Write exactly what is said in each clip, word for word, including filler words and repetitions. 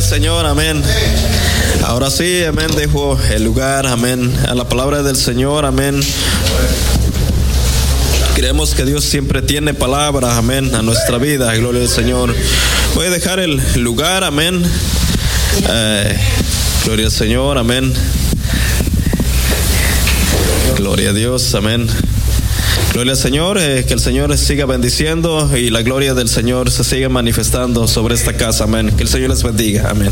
Señor, amén. Ahora sí, amén, dejo el lugar, amén, a la palabra del Señor, amén. Creemos que Dios siempre tiene palabras, amén, a nuestra vida, gloria al Señor. Voy a dejar el lugar, amén. Eh, gloria al Señor, amén. Gloria a Dios, amén. Gloria al Señor, eh, que el Señor siga bendiciendo y la gloria del Señor se siga manifestando sobre esta casa, amén. Que el Señor les bendiga, amén.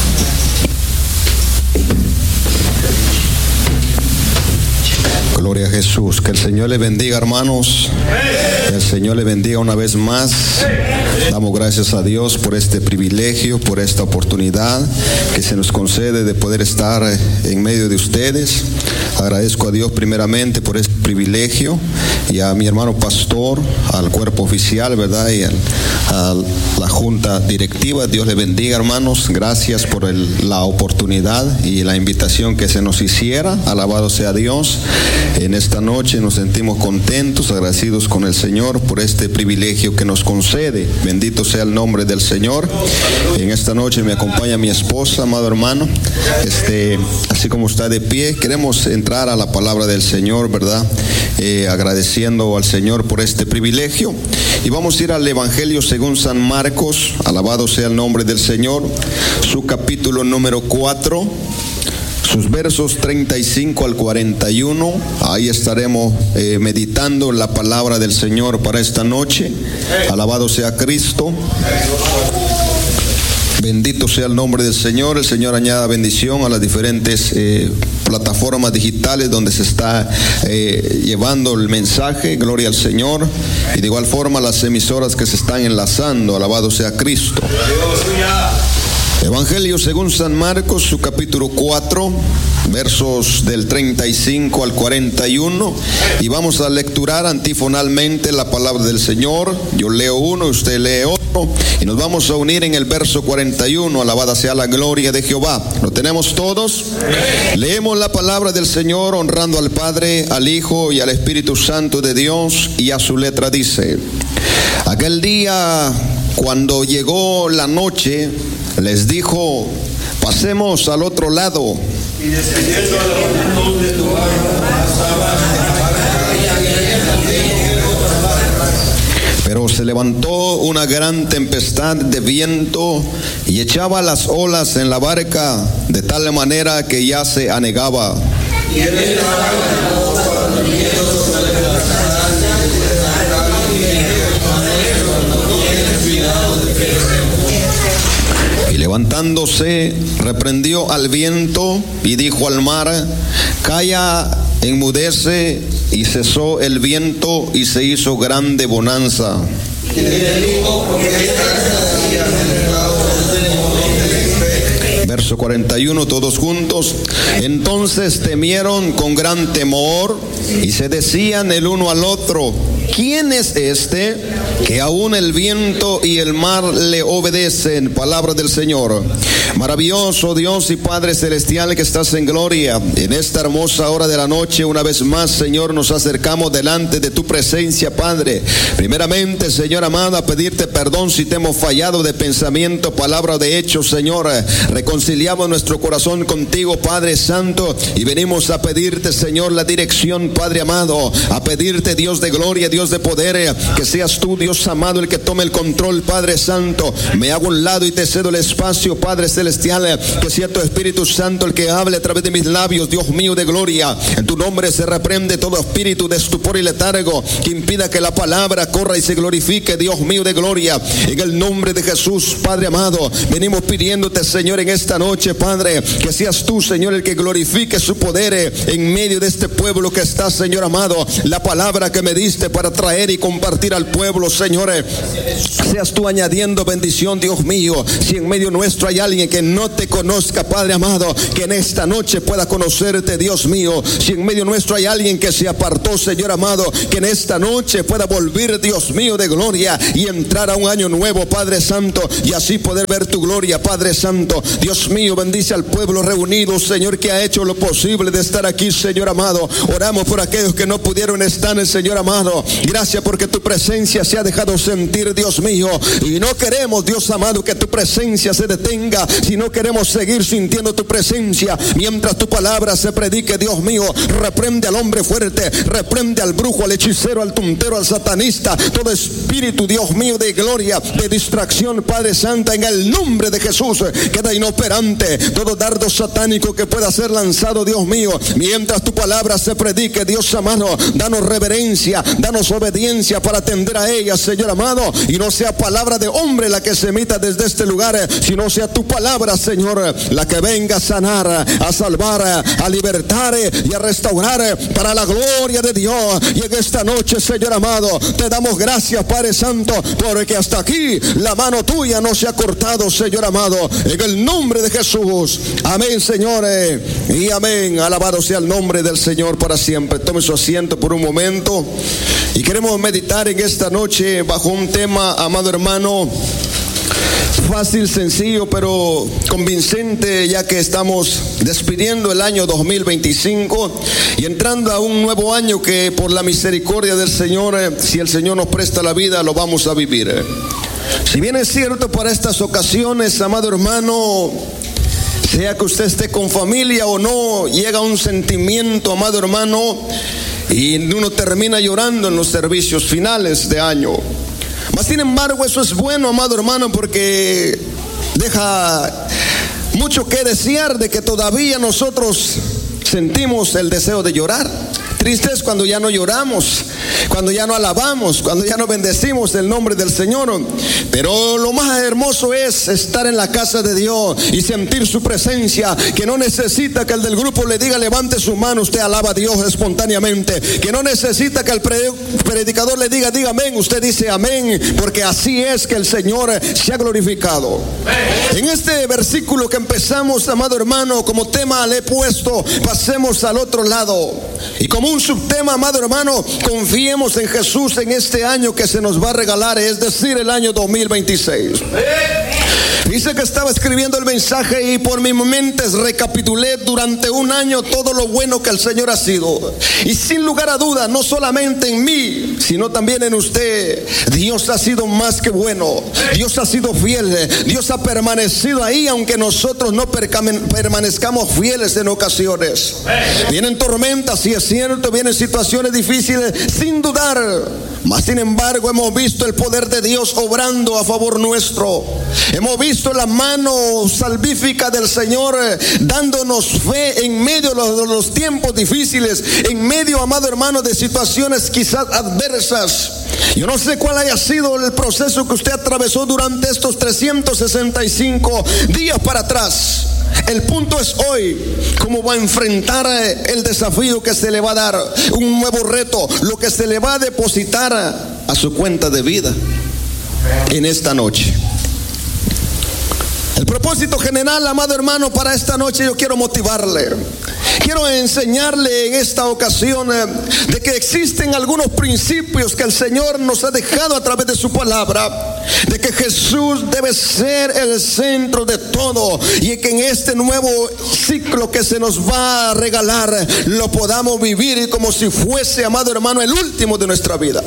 Gloria a Jesús. Que el Señor le bendiga, hermanos. Que el Señor le bendiga una vez más. Damos gracias a Dios por este privilegio, por esta oportunidad que se nos concede de poder estar en medio de ustedes. Agradezco a Dios primeramente por este privilegio y a mi hermano pastor, al cuerpo oficial, ¿verdad? Y al, a la junta directiva. Dios le bendiga, hermanos. Gracias por el, la oportunidad y la invitación que se nos hiciera. Alabado sea Dios. En esta noche nos sentimos contentos, agradecidos con el Señor por este privilegio que nos concede. Bendito sea el nombre del Señor. En esta noche me acompaña mi esposa, amado hermano. Este, así como está de pie, queremos entrar a la palabra del Señor, ¿verdad? Eh, agradeciendo al Señor por este privilegio. Y vamos a ir al Evangelio según San Marcos. Alabado sea el nombre del Señor. Su capítulo número cuatro. Sus versos treinta y cinco al cuarenta y uno, ahí estaremos eh, meditando la palabra del Señor para esta noche. Alabado sea Cristo. Bendito sea el nombre del Señor. El Señor añada bendición a las diferentes eh, plataformas digitales donde se está eh, llevando el mensaje. Gloria al Señor. Y de igual forma las emisoras que se están enlazando. Alabado sea Cristo. Evangelio según San Marcos, su capítulo cuatro, versos del treinta y cinco al cuarenta y uno, y vamos a lecturar antifonalmente la palabra del Señor. Yo leo uno, usted lee otro, y nos vamos a unir en el verso cuarenta y uno. Alabada sea la gloria de Jehová. ¿Lo tenemos todos? Leemos la palabra del Señor honrando al Padre, al Hijo y al Espíritu Santo de Dios, y a su letra dice: aquel día, cuando llegó la noche, les dijo: pasemos al otro lado. Y descendiendo a la multitud, pero se levantó una gran tempestad de viento y echaba las olas en la barca de tal manera que ya se anegaba. Y él levantándose, reprendió al viento y dijo al mar: calla, enmudece. Y cesó el viento y se hizo grande bonanza. Verso cuarenta y uno, todos juntos. Entonces temieron con gran temor y se decían el uno al otro: ¿quién es este que aún el viento y el mar le obedecen? Palabra del Señor. Maravilloso Dios y Padre celestial que estás en gloria, en esta hermosa hora de la noche, una vez más, Señor, nos acercamos delante de tu presencia, Padre. Primeramente, Señor amado, a pedirte perdón si te hemos fallado de pensamiento, palabra o de hecho, Señor. Reconciliamos nuestro corazón contigo, Padre Santo, y venimos a pedirte, Señor, la dirección, Padre amado, a pedirte, Dios de gloria, Dios de poder, que seas tú, Dios amado, el que tome el control, Padre Santo. Me hago a un lado y te cedo el espacio, Padre celestial, que sea tu Espíritu Santo el que hable a través de mis labios, Dios mío de gloria. En tu nombre se reprende todo espíritu de estupor y letargo que impida que la palabra corra y se glorifique, Dios mío de gloria. En el nombre de Jesús, Padre amado, venimos pidiéndote, Señor, en esta noche, Padre, que seas tú, Señor, el que glorifique su poder en medio de este pueblo que está, Señor amado. La palabra que me diste para traer y compartir al pueblo, Señor, seas tú añadiendo bendición, Dios mío. Si en medio nuestro hay alguien que no te conozca, Padre amado, que en esta noche pueda conocerte, Dios mío. Si en medio nuestro hay alguien que se apartó, Señor amado, que en esta noche pueda volver, Dios mío de gloria, y entrar a un año nuevo, Padre Santo, y así poder ver tu gloria, Padre Santo. Dios mío, bendice al pueblo reunido, Señor, que ha hecho lo posible de estar aquí, Señor amado. Oramos por aquellos que no pudieron estar, Señor amado, Gracias porque tu presencia se ha dejado sentir, Dios mío. Y no queremos, Dios amado, que tu presencia se detenga, sino queremos seguir sintiendo tu presencia mientras tu palabra se predique, Dios mío. Reprende al hombre fuerte, reprende al brujo, al hechicero, al tuntero, al satanista, todo espíritu, Dios mío, de gloria, de distracción, Padre Santo, en el nombre de Jesús, queda inoperante todo dardo satánico que pueda ser lanzado, Dios mío, mientras tu palabra se predique, Dios amado. Danos reverencia, danos obediencia para atender a ella, Señor amado, y no sea palabra de hombre la que se emita desde este lugar, sino sea tu palabra, Señor, la que venga a sanar, a salvar, a libertar y a restaurar para la gloria de Dios. Y en esta noche, Señor amado, te damos gracias, Padre Santo, porque hasta aquí la mano tuya no se ha cortado, Señor amado, en el nombre de Jesús. Amén, señores, y amén. Alabado sea el nombre del Señor para siempre. Tome su asiento por un momento y queremos meditar en esta noche bajo un tema, amado hermano, fácil, sencillo, pero convincente, ya que estamos despidiendo el año dos mil veinticinco y entrando a un nuevo año que por la misericordia del Señor, si el Señor nos presta la vida, lo vamos a vivir. Si bien es cierto, para estas ocasiones, amado hermano, sea que usted esté con familia o no, llega un sentimiento, amado hermano, y uno termina llorando en los servicios finales de año. Mas sin embargo, eso es bueno, amado hermano, porque deja mucho que desear de que todavía nosotros sentimos el deseo de llorar. Triste es cuando ya no lloramos, cuando ya no alabamos, cuando ya no bendecimos el nombre del Señor. Pero lo más hermoso es estar en la casa de Dios y sentir su presencia, que no necesita que el del grupo le diga levante su mano, usted alaba a Dios espontáneamente, que no necesita que el predicador le diga diga amén, usted dice amén, porque así es que el Señor se ha glorificado. En este versículo que empezamos, amado hermano, como tema le he puesto, pasemos al otro lado. Y como un subtema, amado hermano, confiemos en Jesús en este año que se nos va a regalar, es decir, el año dos mil veintiséis. Dice que estaba escribiendo el mensaje y por mi mente recapitulé durante un año todo lo bueno que el Señor ha sido. Y sin lugar a duda, no solamente en mí, sino también en usted, Dios ha sido más que bueno. Dios ha sido fiel. Dios ha permanecido ahí, aunque nosotros no permanezcamos fieles en ocasiones. Vienen tormentas, sí es cierto, vienen situaciones difíciles, sin dudar. Mas sin embargo, hemos visto el poder de Dios obrando a favor nuestro. Hemos visto la mano salvífica del Señor eh, dándonos fe en medio de los, de los tiempos difíciles, en medio, amado hermano, de situaciones quizás adversas. Yo no sé cuál haya sido el proceso que usted atravesó durante estos trescientos sesenta y cinco días para atrás. El punto es hoy, cómo va a enfrentar el desafío que se le va a dar, un nuevo reto, lo que se le va a depositar a su cuenta de vida en esta noche. El propósito general, amado hermano, para esta noche yo quiero motivarle. Quiero enseñarle en esta ocasión eh, de que existen algunos principios que el Señor nos ha dejado a través de su palabra, de que Jesús debe ser el centro de todo y que en este nuevo ciclo que se nos va a regalar lo podamos vivir como si fuese, amado hermano, el último de nuestra vida.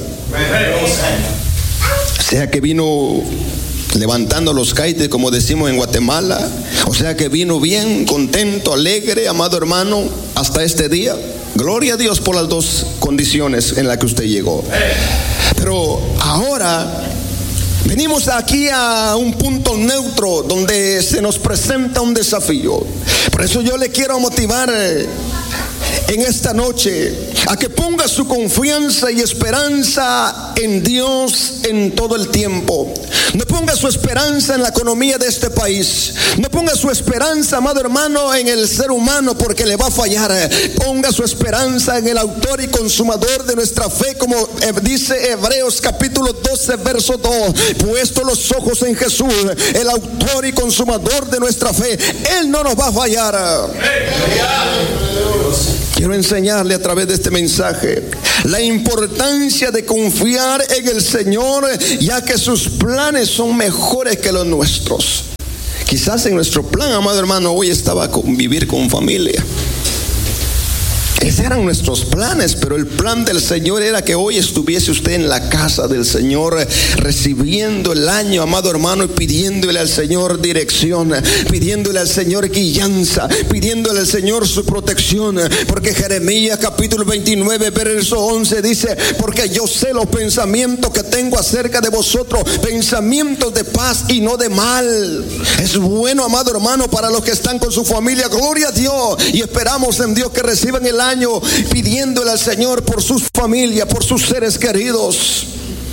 O sea que vino levantando los caites, como decimos en Guatemala. O sea que vino bien, contento, alegre, amado hermano, hasta este día. Gloria a Dios por las dos condiciones en las que usted llegó. Pero ahora venimos aquí a un punto neutro donde se nos presenta un desafío. Por eso yo le quiero motivar en esta noche a que ponga su confianza y esperanza en Dios en todo el tiempo. No ponga su esperanza en la economía de este país. No ponga su esperanza, amado hermano, en el ser humano, porque le va a fallar. Ponga su esperanza en el autor y consumador de nuestra fe, como dice Hebreos capítulo doce verso dos. Puesto los ojos en Jesús, el autor y consumador de nuestra fe, Él no nos va a fallar. Quiero enseñarle a través de este mensaje la importancia de confiar en el Señor, ya que sus planes son mejores que los nuestros. Quizás en nuestro plan, amado hermano, hoy estaba con vivir con familia. Esos eran nuestros planes, pero el plan del Señor era que hoy estuviese usted en la casa del Señor, recibiendo el año, amado hermano, y pidiéndole al Señor dirección, pidiéndole al Señor guianza, pidiéndole al Señor su protección, porque Jeremías capítulo veintinueve verso once dice: porque yo sé los pensamientos que tengo acerca de vosotros, pensamientos de paz y no de mal. Es bueno, amado hermano, para los que están con su familia, gloria a Dios, y esperamos en Dios que reciban el año pidiéndole al Señor por sus familias, por sus seres queridos.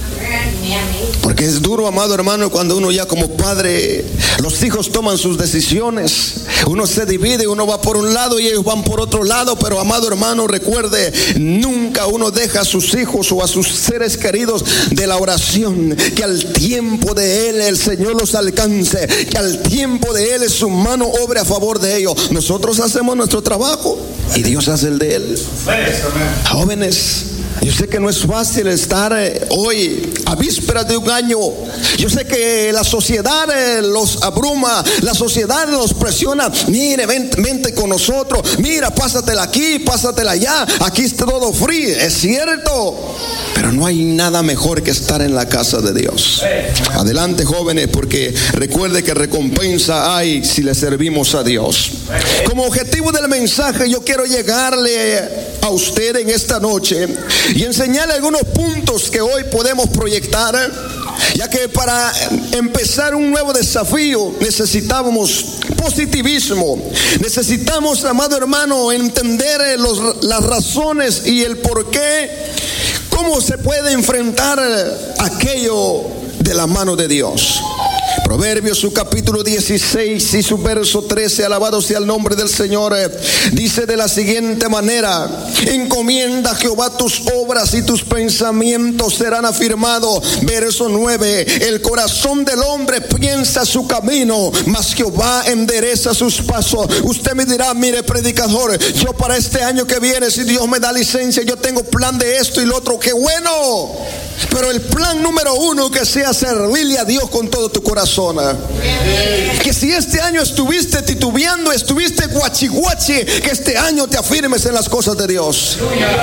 Porque es duro, amado hermano, cuando uno ya como padre, los hijos toman sus decisiones, uno se divide, uno va por un lado y ellos van por otro lado. Pero amado hermano, recuerde, nunca uno deja a sus hijos o a sus seres queridos de la oración, que al tiempo de Él el Señor los alcance, que al tiempo de Él su mano obre a favor de ellos. Nosotros hacemos nuestro trabajo y Dios hace el de Él. Jóvenes, yo sé que no es fácil estar eh, hoy a vísperas de un año. Yo sé que la sociedad eh, los abruma, la sociedad los presiona. Mire, vente, vente con nosotros. Mira, pásatela aquí, pásatela allá. Aquí está todo free, es cierto. Pero no hay nada mejor que estar en la casa de Dios. Adelante, jóvenes, porque recuerde que recompensa hay si le servimos a Dios. Como objetivo del mensaje, yo quiero llegarle a usted en esta noche y enseñarle algunos puntos que hoy podemos proyectar, ya que para empezar un nuevo desafío necesitamos positivismo. Necesitamos, amado hermano, entender los, las razones y el por qué, cómo se puede enfrentar aquello de la mano de Dios. Proverbios, su capítulo dieciséis y su verso trece, alabado sea el nombre del Señor, dice de la siguiente manera: encomienda a Jehová tus obras y tus pensamientos serán afirmados. Verso nueve, el corazón del hombre piensa su camino, mas Jehová endereza sus pasos. Usted me dirá: mire, predicador, yo para este año que viene, si Dios me da licencia, yo tengo plan de esto y lo otro. ¡Qué bueno! Pero el plan número uno, que sea servirle a Dios con todo tu corazón. Que si este año estuviste titubeando, estuviste guachi guachi, que este año te afirmes en las cosas de Dios.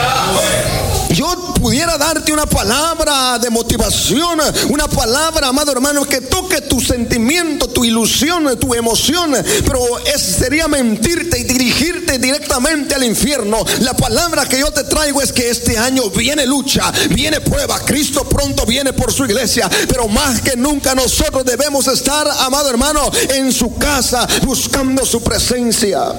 Yo pudiera darte una palabra de motivación, una palabra, amado hermano, que toque tu sentimiento, tu ilusión, tu emoción, pero es, sería mentirte y dirigirte directamente al infierno. La palabra que yo te traigo es que este año viene lucha, viene prueba. Cristo pronto viene por su iglesia, pero más que nunca nosotros debemos estar, amado hermano, en su casa buscando su presencia.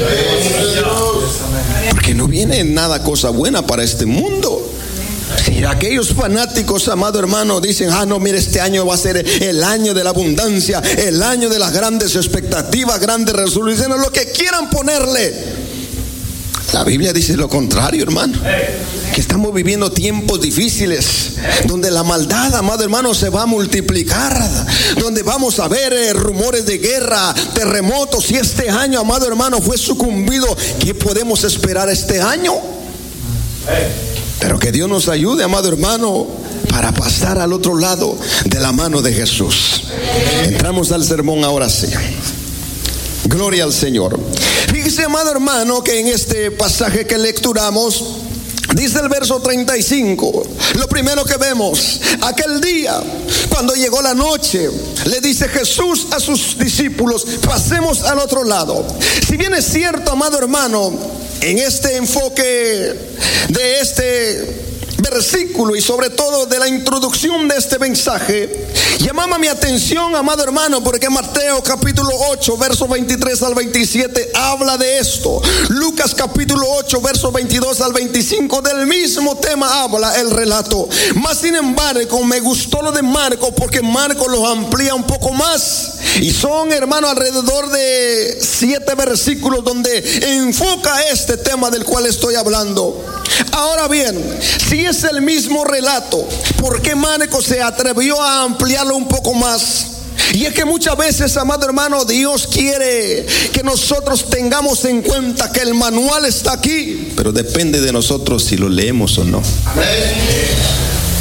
Porque no viene nada cosa buena para este mundo. Si aquellos fanáticos, amado hermano, dicen: ah, no, mire, este año va a ser el año de la abundancia, el año de las grandes expectativas, grandes resoluciones, lo que quieran ponerle. La Biblia dice lo contrario, hermano, que estamos viviendo tiempos difíciles, donde la maldad, amado hermano, se va a multiplicar, donde vamos a ver eh, rumores de guerra, terremotos. Y este año, amado hermano, fue sucumbido. ¿Qué podemos esperar este año? Pero que Dios nos ayude, amado hermano, para pasar al otro lado de la mano de Jesús. Entramos al sermón ahora sí. Gloria al Señor. Fíjese, amado hermano, que en este pasaje que lecturamos, dice el verso treinta y cinco, lo primero que vemos: aquel día, cuando llegó la noche, le dice Jesús a sus discípulos: pasemos al otro lado. Si bien es cierto, amado hermano, en este enfoque de este versículo y sobre todo de la introducción de este mensaje, llamaba mi atención, amado hermano, porque Mateo capítulo ocho verso veintitrés al veintisiete habla de esto. Lucas capítulo ocho verso veintidós al veinticinco del mismo tema habla el relato. Más sin embargo, me gustó lo de Marco, porque Marco lo amplía un poco más, y son, hermano, alrededor de siete versículos donde enfoca este tema del cual estoy hablando. Ahora bien, si es el mismo relato, ¿por qué Marco se atrevió a ampliarlo un poco más? Y es que muchas veces, amado hermano, Dios quiere que nosotros tengamos en cuenta que el manual está aquí, pero depende de nosotros si lo leemos o no.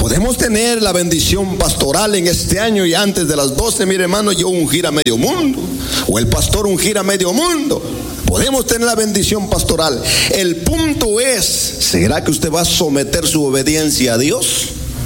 Podemos tener la bendición pastoral en este año y antes de las doce, mire hermano, yo ungir a medio mundo, o el pastor ungir a medio mundo. Podemos tener la bendición pastoral. El punto es, ¿será que usted va a someter su obediencia a Dios?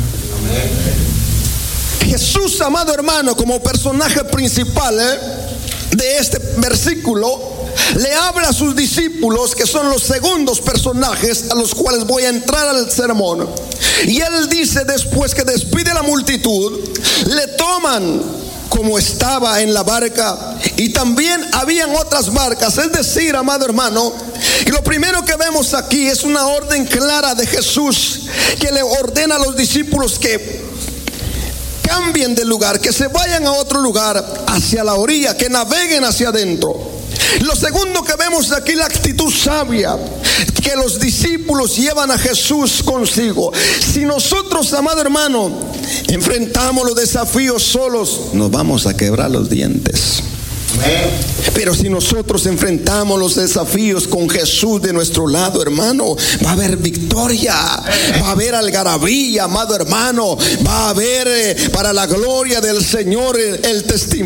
Amén. Jesús, amado hermano, como personaje principal ¿eh? de este versículo, le habla a sus discípulos, que son los segundos personajes a los cuales voy a entrar al sermón. Y él dice, después que despide a la multitud, le toman como estaba en la barca, y también habían otras barcas. Es decir, amado hermano, que lo primero que vemos aquí es una orden clara de Jesús, que le ordena a los discípulos que cambien de lugar, que se vayan a otro lugar, hacia la orilla, que naveguen hacia adentro. Lo segundo que vemos aquí, la actitud sabia que los discípulos llevan a Jesús consigo. Si nosotros, amado hermano, enfrentamos los desafíos solos, nos vamos a quebrar los dientes. Pero si nosotros enfrentamos los desafíos con Jesús de nuestro lado, hermano, va a haber victoria, va a haber algarabía, amado hermano, va a haber eh, para la gloria del Señor el, el testimonio.